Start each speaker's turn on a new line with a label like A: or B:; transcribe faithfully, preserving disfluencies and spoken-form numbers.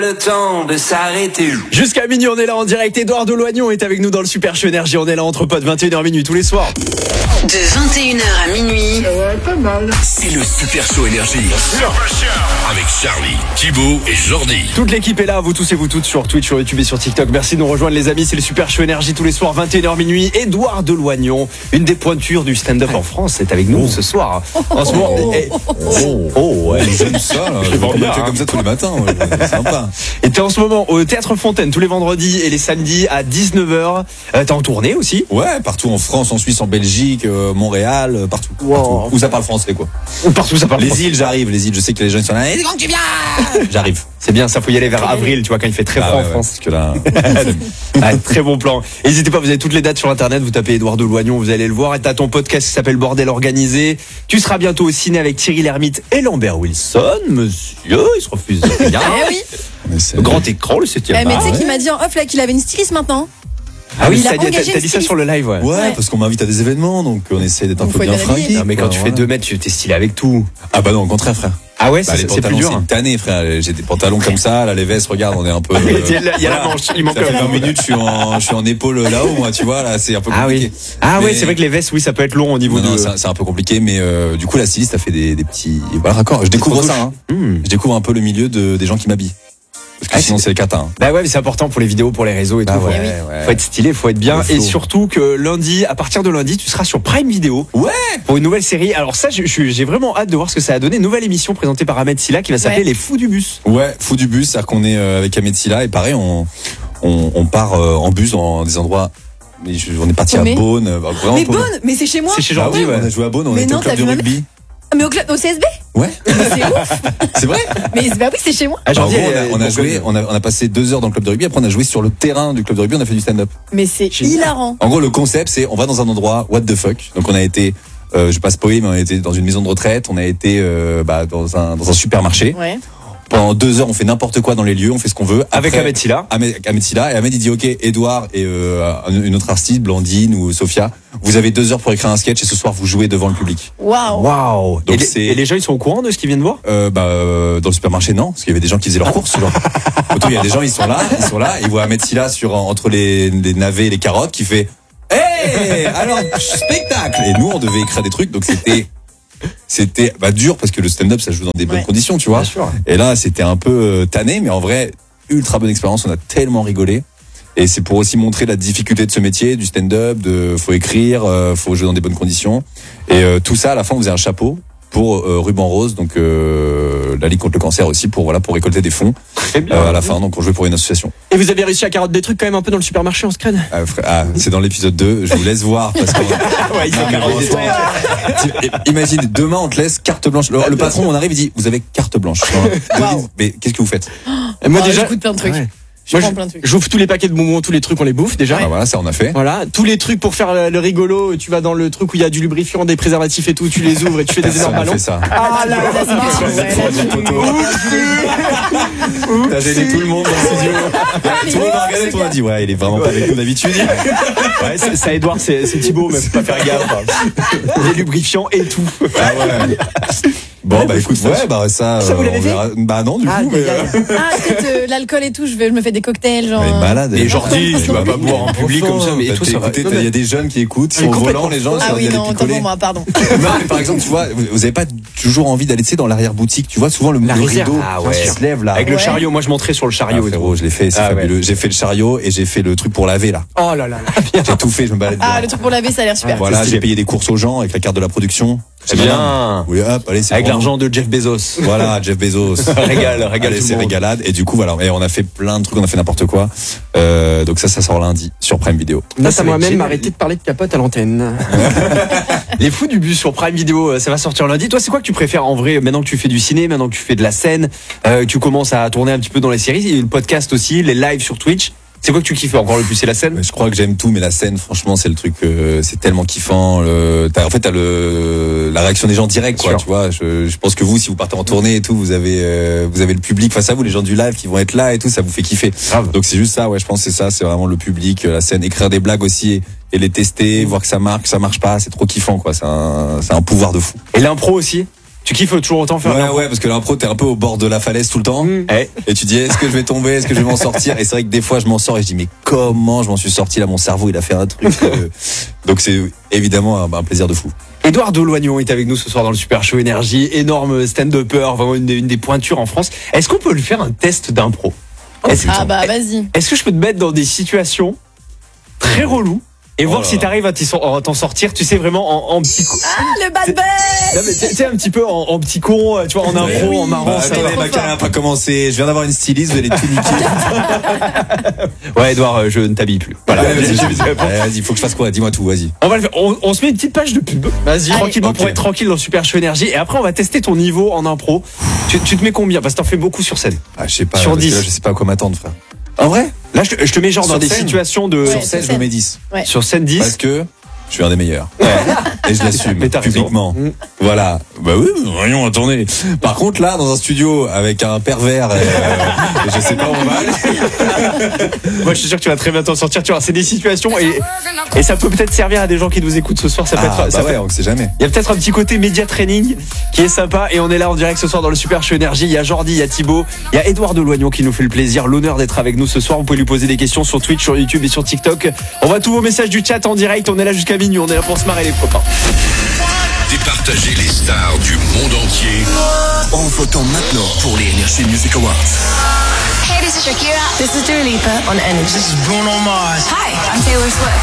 A: Le temps de s'arrêter.
B: Jusqu'à minuit, on est là en direct. Édouard Deloignon est avec nous dans le Super Show Énergie. On est là entre potes, vingt et une heures minuit tous les soirs.
C: De vingt et une heures à minuit.
D: Ouais, pas mal.
E: C'est le Super Show Énergie. Avec Charlie, Thibaut et Jordi.
B: Toute l'équipe est là, vous tous et vous toutes sur Twitch, sur YouTube et sur TikTok. Merci de nous rejoindre les amis. C'est le Super Show Énergie tous les soirs, vingt et une heures minuit. Édouard Deloignon, une des pointures du stand-up en France, est avec nous oh. ce soir. En ce moment,
F: oh,
B: et,
F: oh, oh,
B: oh ouais,
F: j'aime ça. Là. Je vais
B: bien,
F: hein. comme ça tous les matins. Ouais, c'est sympa.
B: Et t'es en ce moment au Théâtre Fontaine tous les vendredis et les samedis à dix-neuf heures. Euh, t'es en tournée aussi?
F: Ouais, partout en France, en Suisse, en Belgique, euh, Montréal, euh, partout, wow. partout. Où ça parle français quoi.
B: Partout ça parle
F: les
B: français.
F: îles, j'arrive. Les îles, je sais que les gens ils sont là. Et quand tu viens, j'arrive.
B: C'est bien, ça faut y aller vers avril, tu vois, quand il fait très froid ah, ouais, en France.
F: Ouais, parce que là...
B: ah, très bon plan. N'hésitez pas, vous avez toutes les dates sur internet, vous tapez Édouard Deloignon, vous allez le voir. Et t'as ton podcast qui s'appelle Bordel Organisé. Tu seras bientôt au ciné avec Thierry Lhermitte et Lambert Wilson, monsieur. Il se refuse de rien.
G: Eh oui.
B: Le grand écran, le septième.
G: Eh, mais tu sais qu'il m'a dit en off là qu'il avait une styliste maintenant.
B: Ah oui, t'as, dit, t'as dit ça sur le live, ouais.
F: Ouais, ouais. Parce qu'on m'invite à des événements, donc on essaie d'être un peu bien fringué.
B: Non, mais quand tu fais deux mètres, tu t'es stylé avec tout.
F: Ah bah non, au contraire, frère.
B: Ah ouais,
F: bah,
B: c'est,
F: les
B: c'est plus dur.
F: C'est une tannée, frère. J'ai des pantalons comme ça, là, les vestes, regarde, on est un peu.
B: Il euh, y a la manche, il manque
F: ça fait vingt minutes, je suis en, je suis en épaule là-haut, moi, tu vois, là, c'est un peu compliqué.
B: Ah oui. Ah
F: mais...
B: ouais, c'est vrai que les vestes, oui, ça peut être long au niveau
F: non,
B: de.
F: Non, c'est, c'est un peu compliqué, mais euh, du coup, la styliste a fait des, des petits, voilà, raccords. Je découvre ça, hein. Mmh. Je découvre un peu le milieu de, des gens qui m'habillent. Parce que ah, sinon c'est, c'est le cata. Hein.
B: Bah ouais, mais c'est important pour les vidéos, pour les réseaux et
F: bah
B: tout.
F: Ouais,
B: faut,
F: ouais.
B: faut être stylé, faut être bien. Et surtout que lundi, à partir de lundi, tu seras sur Prime Video.
F: Ouais.
B: Pour une nouvelle série. Alors ça, je, je, j'ai vraiment hâte de voir ce que ça a donné. Nouvelle émission présentée par Ahmed Silla qui va s'appeler ouais. Les Fous du Bus.
F: Ouais, Fous du Bus, c'est-à-dire qu'on est avec Ahmed Silla et pareil, on, on, on part en bus dans des endroits. Mais je, on est parti oh, mais... à Beaune. Bah,
G: mais Beaune, mais c'est chez moi.
B: C'est chez Jordi,
F: bah, ouais. On a joué à Beaune, on
G: mais
F: était
G: non,
F: au club de rugby.
G: Même... Mais au, club, au C S B?
F: Ouais.
G: Mais c'est ouf.
F: C'est vrai?
G: Mais bah oui, c'est chez moi.
F: Ah, Jordi, on a, on a joué, on a, on a passé deux heures dans le club de rugby. Après, on a joué sur le terrain du club de rugby. On a fait du stand-up.
G: Mais c'est Génial. hilarant.
F: En gros, le concept, c'est on va dans un endroit what the fuck. Donc, on a été, euh, je vais pas spoiler, mais on a été dans une maison de retraite. On a été euh, bah, dans un dans un supermarché.
G: Ouais.
F: Pendant deux heures, on fait n'importe quoi dans les lieux, on fait ce qu'on veut. Après,
B: avec Ahmed Silla.
F: Ahmed, Ahmed Silla. Et Ahmed, il dit, OK, Edouard et euh, une autre artiste, Blandine ou Sophia, vous avez deux heures pour écrire un sketch et ce soir, vous jouez devant le public.
G: Waouh.
B: Waouh. Et, et les gens, ils sont au courant de ce qu'ils viennent voir?
F: euh, Bah, euh, dans le supermarché, non. Parce qu'il y avait des gens qui faisaient leurs courses, genre. Autour, il y a des gens, ils sont là, ils sont là, ils voient Ahmed Silla sur, entre les, les navets et les carottes qui fait, hey, alors, spectacle! Et nous, on devait écrire des trucs, donc c'était, C'était bah, dur parce que le stand-up ça joue dans des bonnes ouais. conditions, tu vois. Et là c'était un peu euh, tanné, mais en vrai ultra bonne expérience. On a tellement rigolé. Et c'est pour aussi montrer la difficulté de ce métier, du stand-up. De faut écrire, euh, faut jouer dans des bonnes conditions. Et euh, tout ça à la fin on faisait un chapeau pour euh, Ruban Rose, donc euh, la Ligue contre le cancer aussi pour voilà pour récolter des fonds euh, à la fin. Donc on jouait pour une association.
B: Et vous avez réussi à carotte des trucs quand même un peu dans le supermarché en scred.
F: Ah, ah, c'est dans l'épisode deux. Je vous laisse voir parce que
B: ouais, il ah, carotte des
F: trucs. Imagine demain on te laisse carte blanche. Le, le patron on arrive il dit vous avez carte blanche. Wow. Mais qu'est-ce que vous faites?
G: Et moi oh, déjà j'écoute plein de trucs. Ouais. Je
B: Moi, plein de trucs. J'ouvre tous les paquets de bonbons, tous les trucs, on les bouffe déjà.
F: Ah, voilà, ça on a fait.
B: Voilà, tous les trucs pour faire le rigolo. Tu vas dans le truc où il y a du lubrifiant, des préservatifs et tout. Tu les ouvres et tu fais des énormes ballons.
F: Ça.
B: Ah là, là,
F: t'as gêné tout le monde dans le studio. Tout le monde a regardé, tout le monde a dit ouais, il est vraiment pas avec nous d'habitude.
B: Ouais, c'est, ça, Edouard, c'est, c'est Thibaut, mais faut pas faire gaffe. Des lubrifiants et tout.
F: Ah ouais. Bon bah écoute ouais bah ça
G: ça vous l'avez fait
F: bah non du
G: ah,
F: coup mais
G: euh... ah peut-être euh, l'alcool et tout je vais je me fais des cocktails genre
F: mais malade
B: et Jordi tu vas pas boire en public comme ça mais
F: bah,
B: tout ça
F: écoutez il y a des jeunes qui écoutent ils sont volants les gens
G: ah oui non comment moi pardon
F: non mais par exemple tu vois vous avez pas toujours envie d'aller tu sais dans l'arrière boutique tu vois souvent le rideau qui se lève là
B: avec le chariot moi je monterais sur le chariot
F: frérot je l'ai fait c'est fabuleux j'ai fait le chariot et j'ai fait le truc pour laver là
B: oh là là
F: j'ai tout fait je me balade
G: ah le truc pour laver ça a l'air super
F: voilà j'ai payé des courses aux gens avec la carte de la production.
B: C'est bien.
F: Oui, hop, allez, c'est
B: avec
F: bon.
B: l'argent de Jeff Bezos.
F: Voilà, Jeff Bezos.
B: Régale, régale.
F: Allez, c'est régalade. Et du coup, voilà. Et on a fait plein de trucs, on a fait n'importe quoi. Euh, donc ça, ça sort lundi sur Prime Video.
B: Là, ça m'a même arrêté de parler de capote à l'antenne. Les Fous du Bus sur Prime Video, ça va sortir lundi. Toi, c'est quoi que tu préfères en vrai, maintenant que tu fais du ciné, maintenant que tu fais de la scène, euh, tu commences à tourner un petit peu dans les séries, il y a le podcast aussi, les lives sur Twitch. C'est quoi que tu kiffes encore le plus? C'est la scène?
F: Je crois que j'aime tout, mais la scène, franchement, c'est le truc, euh, c'est tellement kiffant. Le, t'as, en fait, t'as le, la réaction des gens directs, quoi. Tu vois, je, je pense que vous, si vous partez en tournée et tout, vous avez, euh, vous avez le public face à vous, les gens du live qui vont être là et tout, ça vous fait kiffer. Grave. Donc c'est juste ça, ouais, je pense que c'est ça, c'est vraiment le public, la scène, écrire des blagues aussi et, et les tester, voir que ça marche, que ça marche pas, c'est trop kiffant, quoi. C'est un, c'est un pouvoir de fou.
B: Et l'impro aussi? Tu kiffes toujours autant faire
F: Ouais,
B: l'impro.
F: ouais, parce que l'impro, t'es un peu au bord de la falaise tout le temps.
B: Eh.
F: Et tu dis, est-ce que je vais tomber? Est-ce que je vais m'en sortir? Et c'est vrai que des fois, je m'en sors et je dis, mais comment je m'en suis sorti là? Mon cerveau, il a fait un truc. euh, Donc c'est évidemment un, un plaisir de fou.
B: Édouard Deloignon est avec nous ce soir dans le Super Show Énergie, énorme stand-upper, vraiment une des, une des pointures en France. Est-ce qu'on peut lui faire un test d'impro? Est-ce,
G: Ah bah vas-y.
B: est-ce que je peux te mettre dans des situations très reloues et
F: Oh
B: voir
F: là
B: si
F: là.
B: t'arrives à t'y sor- à t'en sortir, tu sais, vraiment en, en petit con.
G: Ah, le bad buzz.
B: Non, mais tu tu sais, un petit peu en, en petit con, tu vois, en impro,
G: oui.
B: en marrant.
F: Bah,
B: ça
F: attendez,
B: va.
F: ma carrière n'a pas commencé. Je viens d'avoir une styliste, vous allez tout niquer.
B: Ouais, Édouard, euh, je ne t'habille plus. Voilà.
F: Ouais, vas-y, Allez, vas-y, faut que je fasse quoi? Dis-moi tout, vas-y.
B: On va le faire. On, on se met une petite page de pub. Vas-y, tranquillement
F: Ok.
B: pour être tranquille dans le Super Show Énergie. Et après, on va tester ton niveau en impro. Tu, tu te mets combien? Parce que t'en fais beaucoup sur scène.
F: Ah, je sais pas.
B: Sur
F: parce que
B: dix.
F: là, je sais pas à quoi m'attendre, frère. En vrai?
B: Là, je te, je te mets genre
F: Sur
B: dans des
F: scène.
B: situations de.
G: Ouais.
F: Sur scène, je me mets dix.
G: Ouais.
B: Sur scène dix.
F: Parce que je suis un des meilleurs. Et je l'assume
B: Mais t'as raison.
F: publiquement.
B: Mm.
F: Voilà. Bah oui, voyons, attendez. Par contre, là, dans un studio avec un pervers, euh, je sais pas où on va aller.
B: Moi, je suis sûr que tu vas très bien t'en sortir. Tu vois, c'est des situations et, et ça peut peut-être servir à des gens qui nous écoutent ce soir. Ça peut
F: Ah,
B: être, ça
F: bah
B: peut-
F: ouais, on sait jamais.
B: Il y a peut-être un petit côté média training qui est sympa et on est là en direct ce soir dans le Super Show Énergie. Il y a Jordi, il y a Thibaut, il y a Édouard Deloignon qui nous fait le plaisir, l'honneur d'être avec nous ce soir. Vous pouvez lui poser des questions sur Twitch, sur YouTube et sur TikTok. On voit tous vos messages du chat en direct. On est là jusqu'à minuit. On est là pour se marrer les copains.
E: Départager les stars du monde entier en votant maintenant pour les Energy Music Awards.
D: Hey, this is Shakira. This is Dua Lipa on Energy.
H: This is Bruno Mars.
D: Hi, I'm Taylor Swift.